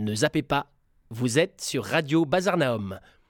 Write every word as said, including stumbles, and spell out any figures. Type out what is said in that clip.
Ne zappez pas, vous êtes sur Radio Bazar Naom.